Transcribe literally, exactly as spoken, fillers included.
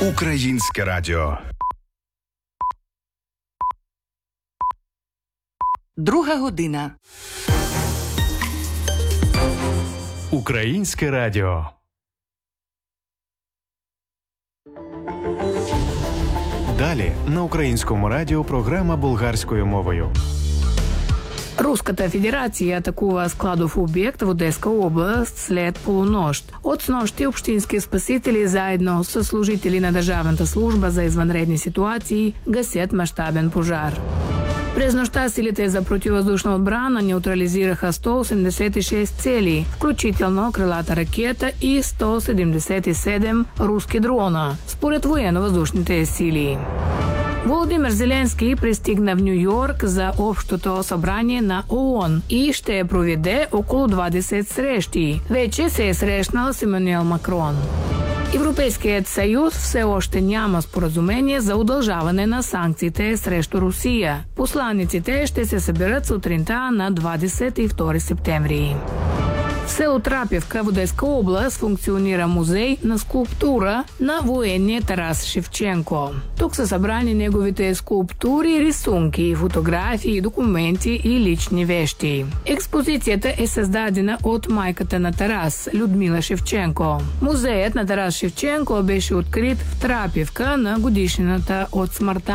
Українське радіо. Друга година. Українське радіо. Далі на Українському радіо програма болгарською мовою. Руската федерация атакува складов обект в Одеска област след полунощ. От снощи общински спасители заедно с служители на Държавната служба за извънредни ситуации гасят мащабен пожар. През нощта силите за противовъздушна отбрана неутрализираха сто осемдесет и шест цели, включително крилата ракета и сто седемдесет и седем руски дрона, според военно-въздушните сили. Володимир Зеленски пристигна в Нью-Йорк за общото събрание на ООН и ще проведе около двадесет срещи. Вече се е срещнал с Емануел Макрон. Европейският съюз все още няма споразумение за удължаване на санкциите срещу Русия. Посланиците ще се съберат сутринта на двадесет и втори септември. В село Трапевка в Одеска област функционира музей на скулптура на военния Тарас Шевченко. Тук са събрани неговите скулптури, рисунки, фотографии, документи и лични вещи. Експозицията е създадена от майката на Тарас, Людмила Шевченко. Музеят на Тарас Шевченко беше открит в Трапевка на годишнината от смъртта